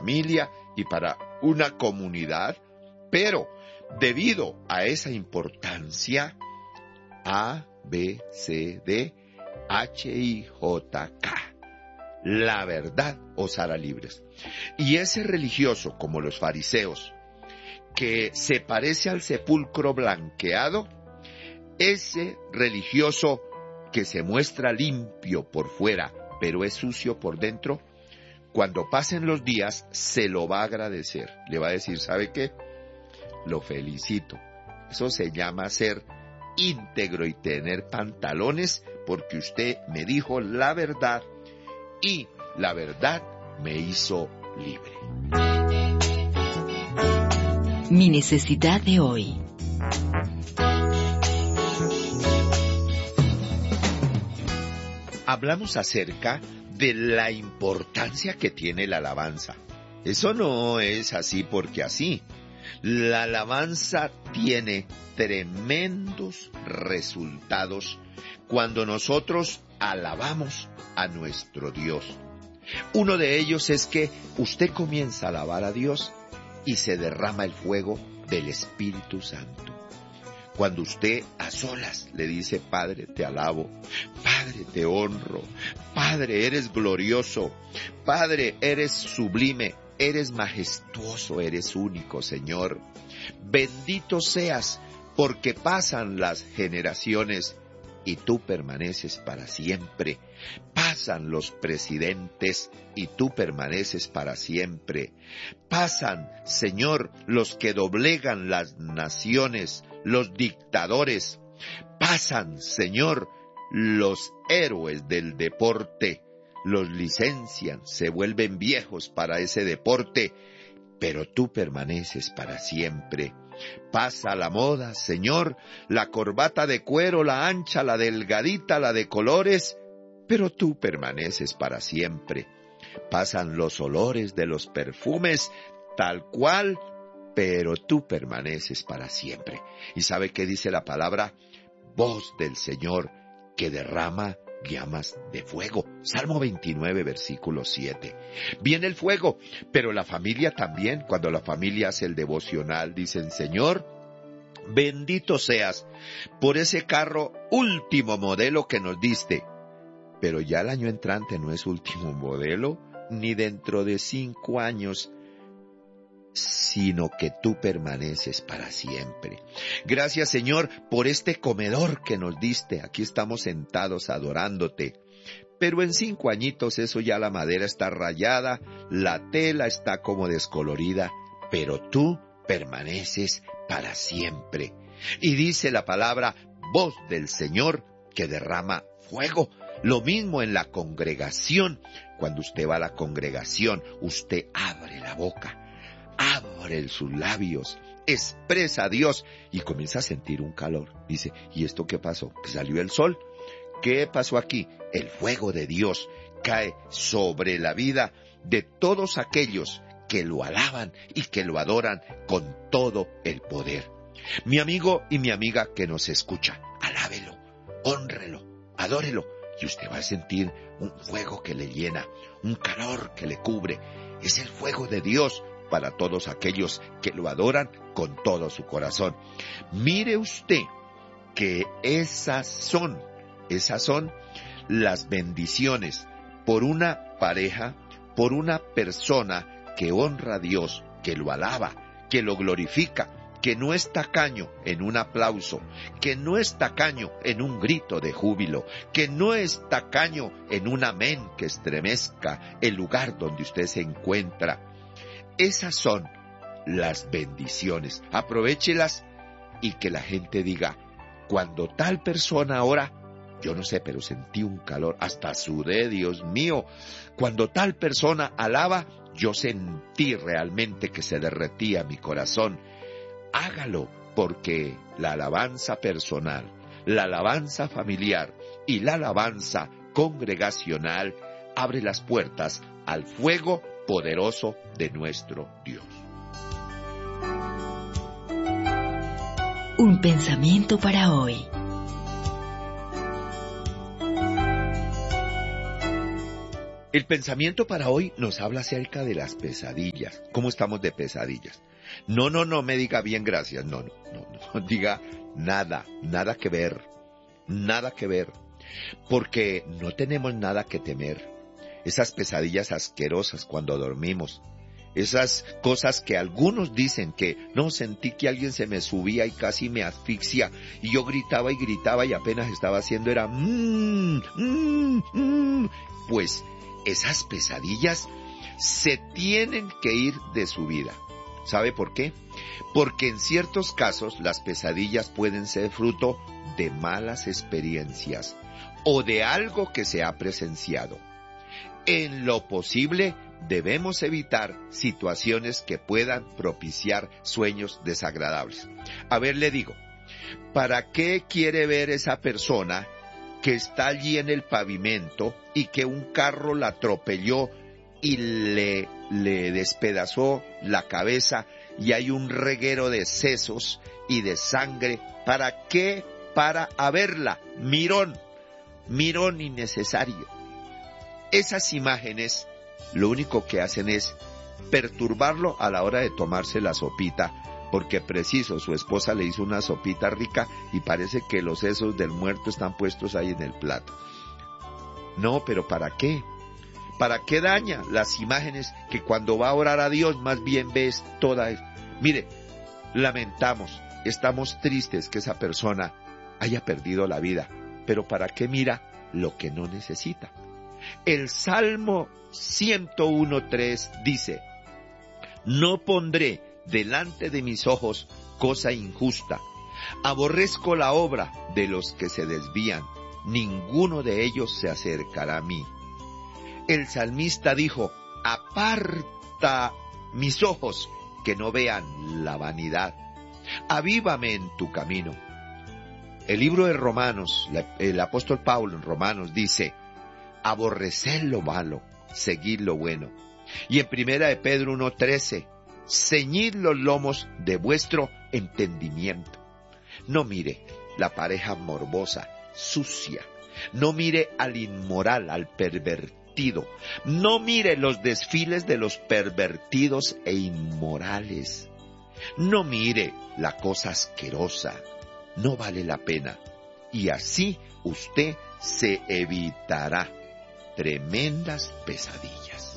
familia y para una comunidad, pero debido a esa importancia, A, B, C, D, H, I, J, K. La verdad os hará libres. Y ese religioso, como los fariseos, que se parece al sepulcro blanqueado, ese religioso que se muestra limpio por fuera, pero es sucio por dentro, cuando pasen los días se lo va a agradecer. Le va a decir, ¿sabe qué? Lo felicito. Eso se llama ser íntegro y tener pantalones, porque usted me dijo la verdad y la verdad me hizo libre. Mi necesidad de hoy. Hablamos acerca de la importancia que tiene la alabanza. Eso no es así porque así. La alabanza tiene tremendos resultados cuando nosotros alabamos a nuestro Dios. Uno de ellos es que usted comienza a alabar a Dios y se derrama el fuego del Espíritu Santo. Cuando usted a solas le dice, Padre, te alabo, Padre, te honro, Padre, eres glorioso, Padre, eres sublime, eres majestuoso, eres único, Señor. Bendito seas, porque pasan las generaciones y tú permaneces para siempre. Pasan los presidentes y tú permaneces para siempre. Pasan, Señor, los que doblegan las naciones, los dictadores. Pasan, Señor, los héroes del deporte. Los licencian, se vuelven viejos para ese deporte, pero tú permaneces para siempre. Pasa la moda, Señor, la corbata de cuero, la ancha, la delgadita, la de colores, pero tú permaneces para siempre. Pasan los olores de los perfumes, tal cual, pero tú permaneces para siempre. ¿Y sabe qué dice la palabra? Voz del Señor que derrama llamas de fuego. Salmo 29, versículo 7. Viene el fuego, pero la familia también. Cuando la familia hace el devocional, dicen, Señor, bendito seas por ese carro último modelo que nos diste. Pero ya el año entrante no es último modelo, ni dentro de 5 años, sino que tú permaneces para siempre. Gracias, Señor, por este comedor que nos diste. Aquí estamos sentados adorándote. Pero en 5 añitos eso ya la madera está rayada, la tela está como descolorida, pero tú permaneces para siempre. Y dice la palabra, voz del Señor que derrama fuego. Lo mismo en la congregación. Cuando usted va a la congregación, usted abre la boca, abre sus labios, expresa a Dios y comienza a sentir un calor. Dice, ¿y esto qué pasó? ¿Que salió el sol? ¿Qué pasó aquí? El fuego de Dios cae sobre la vida de todos aquellos que lo alaban y que lo adoran con todo el poder. Mi amigo y mi amiga que nos escucha, alábelo, hónrelo, adórelo, y usted va a sentir un fuego que le llena, un calor que le cubre. Es el fuego de Dios para todos aquellos que lo adoran con todo su corazón. Mire usted que esas son las bendiciones por una pareja, por una persona que honra a Dios, que lo alaba, que lo glorifica, que no es tacaño en un aplauso, que no es tacaño en un grito de júbilo, que no es tacaño en un amén que estremezca el lugar donde usted se encuentra. Esas son las bendiciones. Aprovéchelas y que la gente diga, cuando tal persona ora, yo no sé, pero sentí un calor, hasta sudé, Dios mío. Cuando tal persona alaba, yo sentí realmente que se derretía mi corazón. Hágalo, porque la alabanza personal, la alabanza familiar y la alabanza congregacional abre las puertas al fuego poderoso de nuestro Dios. Un pensamiento para hoy. El pensamiento para hoy nos habla acerca de las pesadillas. ¿Cómo estamos de pesadillas? No me diga bien, gracias. No. Diga nada que ver. Nada que ver. Porque no tenemos nada que temer. Esas pesadillas asquerosas cuando dormimos. Esas cosas que algunos dicen que no, sentí que alguien se me subía y casi me asfixia. Y yo gritaba y apenas estaba haciendo era Pues esas pesadillas se tienen que ir de su vida. ¿Sabe por qué? Porque en ciertos casos las pesadillas pueden ser fruto de malas experiencias o de algo que se ha presenciado. En lo posible, debemos evitar situaciones que puedan propiciar sueños desagradables. A ver, le digo, ¿para qué quiere ver esa persona que está allí en el pavimento y que un carro la atropelló y le despedazó la cabeza y hay un reguero de sesos y de sangre? ¿Para qué? Para verla. Mirón innecesario. Esas imágenes lo único que hacen es perturbarlo a la hora de tomarse la sopita, porque preciso, su esposa le hizo una sopita rica y parece que los sesos del muerto están puestos ahí en el plato. No, pero ¿para qué? ¿Para qué daña las imágenes que cuando va a orar a Dios más bien ves toda? Mire, lamentamos, estamos tristes que esa persona haya perdido la vida, pero ¿para qué mira lo que no necesita? El Salmo 101:3 dice: no pondré delante de mis ojos cosa injusta, aborrezco la obra de los que se desvían, ninguno de ellos se acercará a mí. El salmista dijo: aparta mis ojos que no vean la vanidad, avívame en tu camino. El libro de Romanos, el apóstol Pablo en Romanos dice: aborreced lo malo, seguid lo bueno. Y en primera de Pedro 1:13, ceñid los lomos de vuestro entendimiento. No mire la pareja morbosa, sucia. No mire al inmoral, al pervertido. No mire los desfiles de los pervertidos e inmorales. No mire la cosa asquerosa. No vale la pena. Y así usted se evitará tremendas pesadillas.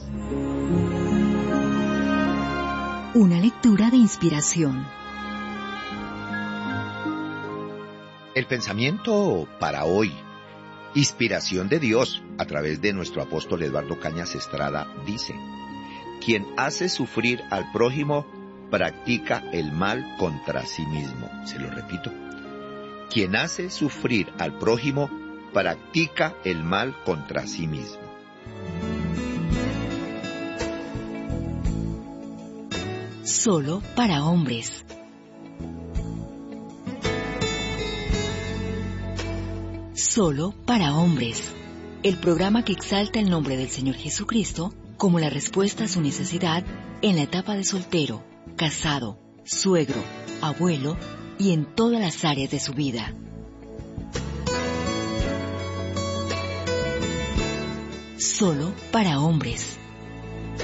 Una lectura de inspiración. El pensamiento para hoy, inspiración de Dios a través de nuestro apóstol Eduardo Cañas Estrada, dice: quien hace sufrir al prójimo practica el mal contra sí mismo. Se lo repito. Quien hace sufrir al prójimo practica el mal contra sí mismo. Solo para hombres. Solo para hombres. El programa que exalta el nombre del Señor Jesucristo como la respuesta a su necesidad en la etapa de soltero, casado, suegro, abuelo y en todas las áreas de su vida. Solo para hombres.